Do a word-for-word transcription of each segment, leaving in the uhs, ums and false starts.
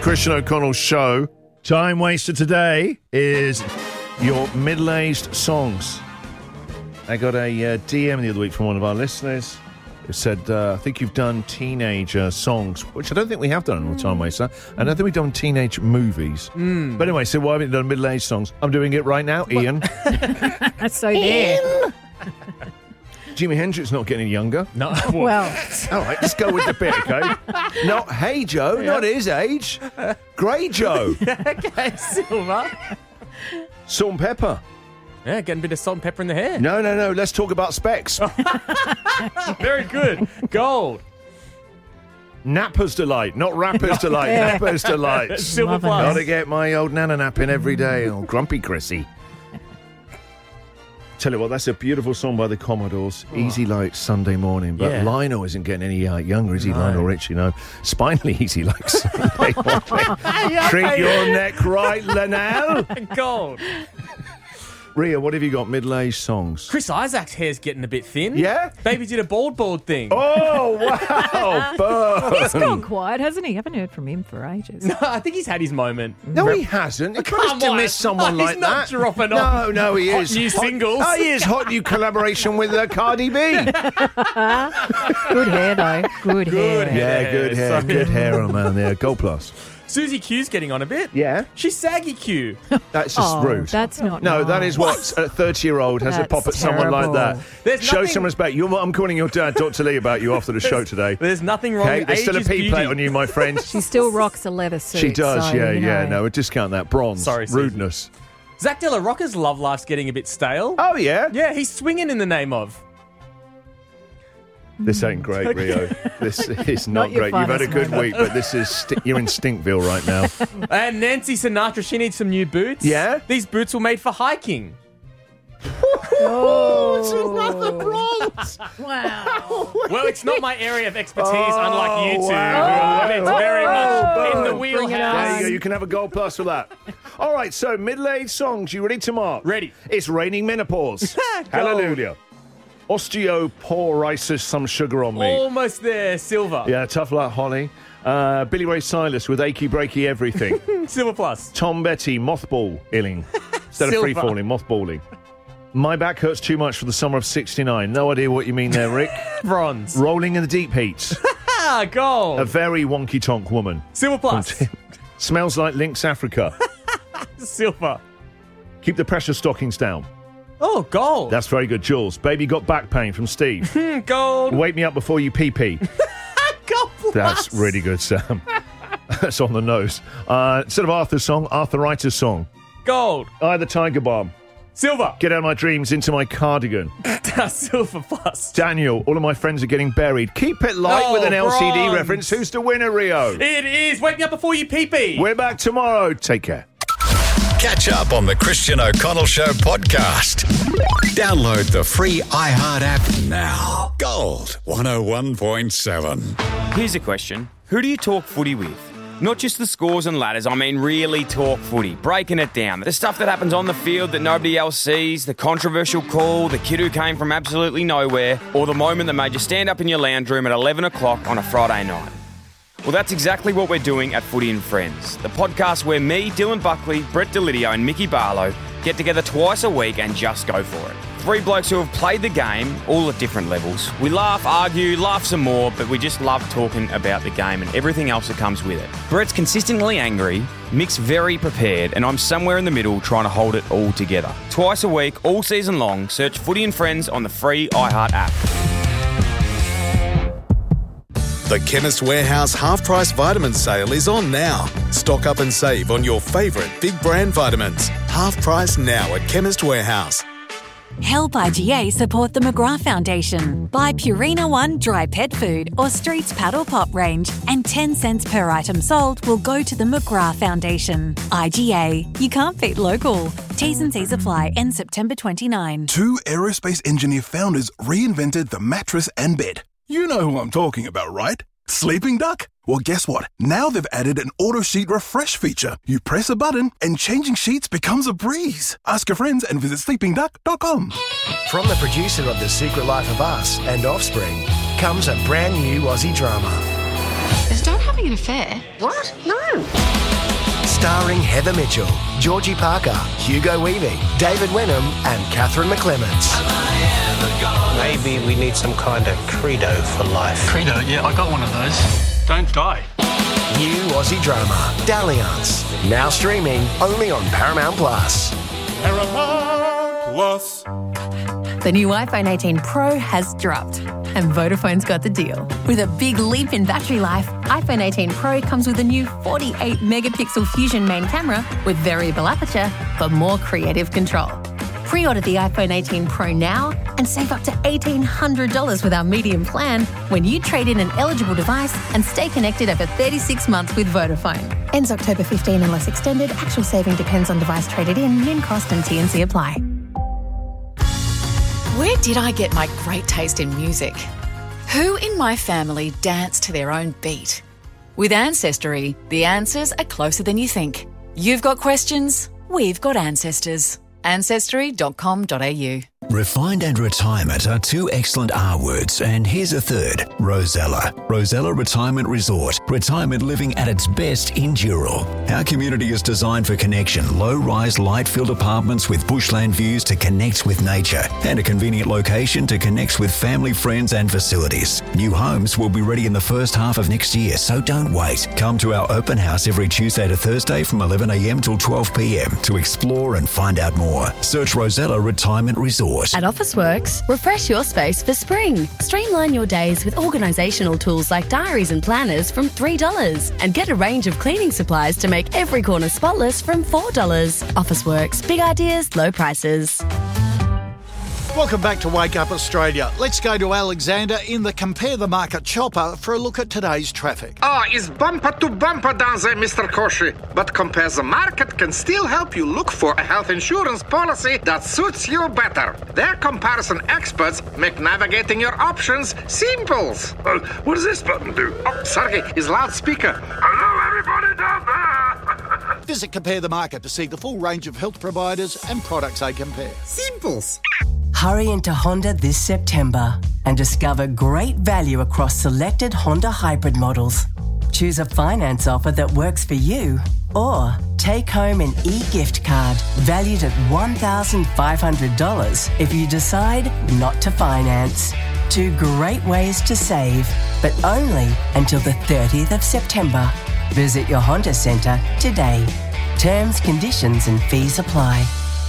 Christian O'Connell Show. Time waster today is your middle-aged songs. I got a uh, D M the other week from one of our listeners who said, uh, I think you've done teenager songs, which I don't think we have done on Time Waster. I don't think we've done teenage movies. Mm. But anyway, so why haven't you done middle-aged songs? I'm doing it right now, Ian. That's so there. Jimi Hendrix not getting any younger. No. Well, All right, let's go with the bit, okay? Not Hey Joe, yeah. Not his age. Grey Joe. Okay, Silver. Salt and pepper. Yeah, getting a bit of salt and pepper in the hair. No, no, no. Let's talk about specs. Very good. Gold. Napper's Delight, not Rapper's Delight. Yeah. Napper's Delight. Silver Love it. plus. Gotta get my old nana napping every day. Oh, grumpy Chrissy. Tell you what, that's a beautiful song by the Commodores. Oh. Easy like Sunday morning. But Yeah. Lionel isn't getting any uh, younger, is he? No. Lionel Rich, you know. Spinally easy like Sunday morning. Treat your neck right, Linnell. Gold. Ria, what have you got? Middle-aged songs. Chris Isaac's hair's getting a bit thin. Yeah? Baby did a bald bald thing. Oh, wow. Burn. he's gone quiet, hasn't he? Haven't heard from him for ages. No, I think he's had his moment. No, he hasn't. You Come can't to on. miss someone Oh, like he's not that. dropping no, off no, he hot is. new Hot- singles. Oh, he is. Hot new collaboration with uh, Cardi B. Good hair, though. Good, Good hair. hair. Yeah, good hair. So- Good hair on man there. Gold plus. Susie Q's getting on a bit. Yeah. She's saggy Q. That's just Oh, rude. that's not No, nice. that is what a thirty-year-old has a That's pop at someone like that. terrible. There's Show nothing- some respect. You're, I'm calling your dad, Doctor Lee, about you after the show today. There's nothing wrong Okay, with there's age still a is P beauty. plate on you, my friend. She still rocks a leather suit. She does, so, yeah, you yeah. know. No, discount that. Bronze. Sorry, Susie. Rudeness. Zach De La Rocca's love life's getting a bit stale. Oh, yeah? Yeah, he's swinging in the name of. This ain't great, Rio. This is not, Not your great. You've had a finest good moment. week, but this is sti- you're in Stinkville right now. And Nancy Sinatra, she needs some new boots. Yeah? These boots were made for hiking. Oh. Wow. Well, it's not my area of expertise, unlike you two. wow. It's very much in the Bring it on. There wheelhouse. you go. You can have a gold plus for that. All right, so middle-aged songs. You ready to mark? Ready. It's raining menopause. Hallelujah. Osteoporosis, some sugar on me. Almost there, Silver. Yeah, tough luck, Holly. Uh, Billy Ray Cyrus with achy breaky everything. Silver plus. Tom Betty, mothballing. Instead of Silver. free falling, mothballing. My back hurts too much for the summer of sixty-nine. No idea what you mean there, Rick. Bronze. Rolling in the deep heat. Ah, gold. A very wonky tonk woman. Silver plus. Smells like Lynx Africa. Silver. Keep the pressure stockings down. Oh, gold. That's very good, Jules. Baby got back pain from Steve. Mm, gold. Wake me up before you pee pee. Gold plus. That's really good, Sam. That's on the nose. Uh, instead of Arthur's song, arthritis song. Gold. I the Tiger Bomb. Silver. Get out of my dreams into my cardigan. Silver plus. Daniel, all of my friends are getting buried. Keep it light Oh, with an L C D bronze. reference. Who's the winner, Rio? It is. Wake me up before you pee pee. We're back tomorrow. Take care. Catch up on the Christian O'Connell Show podcast. Download the free iHeart app now. Gold one oh one point seven. Here's a question. Who do you talk footy with? Not just the scores and ladders, I mean really talk footy, breaking it down. The stuff that happens on the field that nobody else sees, the controversial call, the kid who came from absolutely nowhere, or the moment that made you stand up in your lounge room at eleven o'clock on a Friday night. Well, that's exactly what we're doing at Footy and Friends, the podcast where me, Dylan Buckley, Brett Delidio and Mickey Barlow get together twice a week and just go for it. Three blokes who have played the game, all at different levels. We laugh, argue, laugh some more, but we just love talking about the game and everything else that comes with it. Brett's consistently angry, Mick's very prepared, and I'm somewhere in the middle trying to hold it all together. Twice a week, all season long, search Footy and Friends on the free iHeart app. The Chemist Warehouse half-price vitamin sale is on now. Stock up and save on your favourite big brand vitamins. Half price now at Chemist Warehouse. Help I G A support the McGrath Foundation. Buy Purina One dry pet food or Streets Paddle Pop range, and ten cents per item sold will go to the McGrath Foundation. I G A, you can't beat local. T's and C's apply. End September twenty-ninth. Two aerospace engineer founders reinvented the mattress and bed. You know who I'm talking about, right? Sleeping Duck? Well, guess what? Now they've added an auto sheet refresh feature. You press a button and changing sheets becomes a breeze. Ask your friends and visit sleeping duck dot com. From the producer of The Secret Life of Us and Offspring comes a brand new Aussie drama. Is Dad having an affair? What? No. Starring Heather Mitchell, Georgie Parker, Hugo Weaving, David Wenham and Catherine McClements. Maybe we need some kind of credo for life. Credo? Yeah, I got one of those. Don't die. New Aussie drama, Dalliance. Now streaming only on Paramount Plus. Paramount Plus. The new iPhone eighteen Pro has dropped, and Vodafone's got the deal. With a big leap in battery life, iPhone eighteen Pro comes with a new forty-eight megapixel Fusion main camera with variable aperture for more creative control. Pre-order the iPhone eighteen Pro now and save up to eighteen hundred dollars with our medium plan when you trade in an eligible device and stay connected over thirty-six months with Vodafone. Ends October fifteenth unless extended. Actual saving depends on device traded in, min cost and T and C apply. Where did I get my great taste in music? Who in my family danced to their own beat? With Ancestry, the answers are closer than you think. You've got questions, we've got ancestors. ancestry dot com dot a u. Refined and retirement are two excellent R words, and here's a third, Rosella. Rosella Retirement Resort. Retirement living at its best in Dural. Our community is designed for connection. Low-rise, light-filled apartments with bushland views to connect with nature, and a convenient location to connect with family, friends and facilities. New homes will be ready in the first half of next year, so don't wait. Come to our open house every Tuesday to Thursday from eleven a m till twelve p m to explore and find out more. Search Rosella Retirement Resort. At Officeworks, refresh your space for spring. Streamline your days with organisational tools like diaries and planners from three dollars. And get a range of cleaning supplies to make every corner spotless from four dollars. Officeworks, big ideas, low prices. Welcome back to Wake Up Australia. Let's go to Alexander in the Compare the Market chopper for a look at today's traffic. Ah, it's bumper to bumper down there, Mister Koshi. But Compare the Market can still help you look for a health insurance policy that suits you better. Their comparison experts make navigating your options simple. Uh, what does this button do? Oh, sorry, it's loudspeaker. Hello, everybody down there. Visit Compare the Market to see the full range of health providers and products they compare. Simples. Hurry into Honda this September and discover great value across selected Honda hybrid models. Choose a finance offer that works for you, or take home an e-gift card valued at one thousand five hundred dollars if you decide not to finance. Two great ways to save, but only until the thirtieth of September. Visit your Honda Centre today. Terms, conditions and fees apply.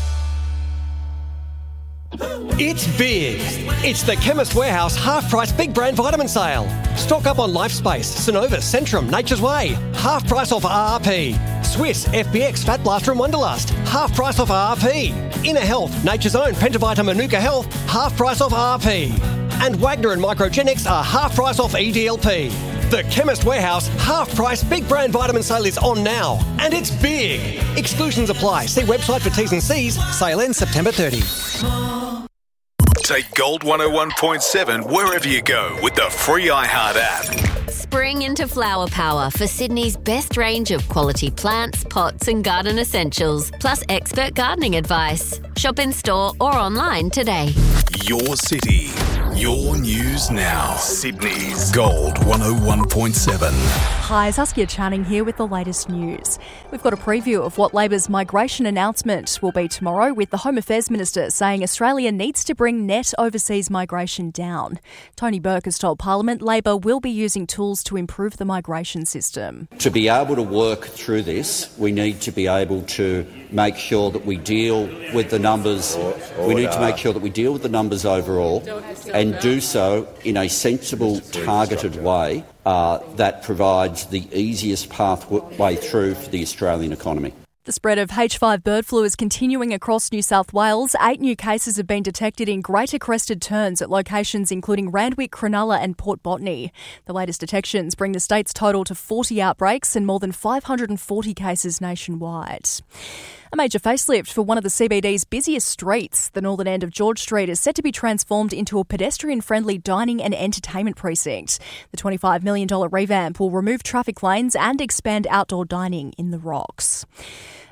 It's big. It's the Chemist Warehouse half-price big brand vitamin sale. Stock up on LifeSpace, Synovus, Centrum, Nature's Way. Half price off R R P. Swiss, F B X, Fat Blaster and Wonderlust. Half price off R R P. Inner Health, Nature's Own, Pentavita, Manuka Health. Half price off R R P. And Wagner and Microgenics are half price off E D L P. The Chemist Warehouse half-price big brand vitamin sale is on now. And it's big. Exclusions apply. See website for T's and C's. Sale ends September thirtieth. Take Gold one oh one point seven wherever you go with the free iHeart app. Spring into flower power for Sydney's best range of quality plants, pots and garden essentials, plus expert gardening advice. Shop in store or online today. Your city, your news now. Sydney's Gold one oh one point seven. Hi, Saskia Channing here with the latest news. We've got a preview of what Labor's migration announcement will be tomorrow, with the Home Affairs Minister saying Australia needs to bring net overseas migration down. Tony Burke has told Parliament Labor will be using tools to improve the migration system. To be able to work through this, we need to be able to make sure that we deal with the numbers. We need to make sure that we deal with the numbers overall and do so in a sensible, targeted way uh, that provides the easiest pathway through for the Australian economy. The spread of H five bird flu is continuing across New South Wales. Eight new cases have been detected in Greater Crested Terns at locations including Randwick, Cronulla and Port Botany. The latest detections bring the state's total to forty outbreaks and more than five hundred forty cases nationwide. A major facelift for one of the C B D's busiest streets. The northern end of George Street is set to be transformed into a pedestrian-friendly dining and entertainment precinct. The twenty-five million dollars revamp will remove traffic lanes and expand outdoor dining in the Rocks.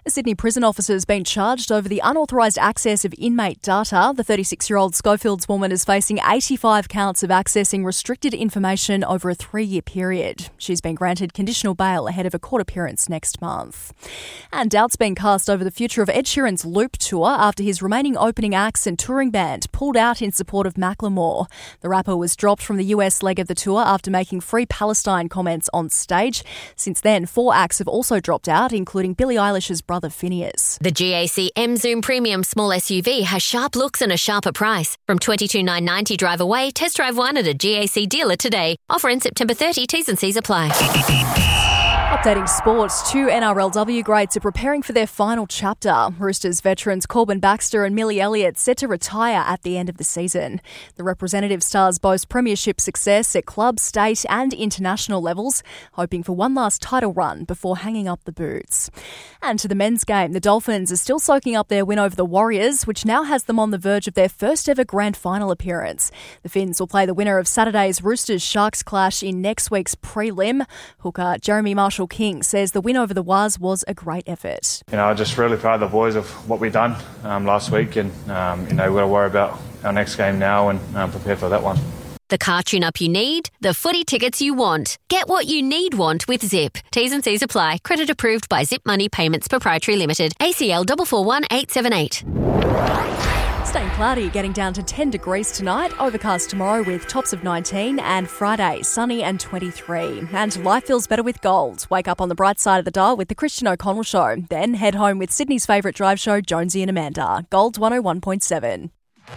A Sydney prison officer has been charged over the unauthorised access of inmate data. The thirty-six-year-old Schofields woman is facing eighty-five counts of accessing restricted information over a three-year period. She's been granted conditional bail ahead of a court appearance next month. And doubt's been cast over the future of Ed Sheeran's Loop tour after his remaining opening acts and touring band pulled out in support of Macklemore. The rapper was dropped from the U S leg of the tour after making Free Palestine comments on stage. Since then, four acts have also dropped out, including Billie Eilish's brother Phineas. The G A C M Zoom Premium Small S U V has sharp looks and a sharper price. From twenty-two thousand nine hundred ninety dollars drive away, test drive one at a G A C dealer today. Offer in September thirtieth, T's and C's apply. Updating sports, two N R L W greats are preparing for their final chapter. Roosters veterans Corbin Baxter and Millie Elliott set to retire at the end of the season. The representative stars boast premiership success at club, state and international levels, hoping for one last title run before hanging up the boots. And to the men's game, the Dolphins are still soaking up their win over the Warriors, which now has them on the verge of their first ever grand final appearance. The Finns will play the winner of Saturday's Roosters-Sharks clash in next week's prelim. Hooker Jeremy Marshall King says the win over the Waz was a great effort. You know, I'm just really proud of the boys of what we done um, last week, and um, you know, we've got to worry about our next game now and um, prepare for that one. The car tune-up you need, the footy tickets you want. Get what you need want with Zip. T's and C's apply. Credit approved by Zip Money Payments Proprietary Limited. A C L four four one eight seven eight. Staying cloudy, getting down to ten degrees tonight, overcast tomorrow with tops of nineteen, and Friday sunny and twenty-three. And life feels better with Gold. Wake up on the bright side of the dial with the Christian O'Connell Show. Then head home with Sydney's favourite drive show, Jonesy and Amanda. Gold one oh one point seven.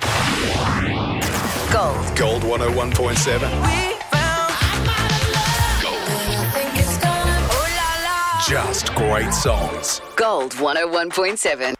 Gold. Gold one oh one point seven. Just great songs. Gold one oh one point seven.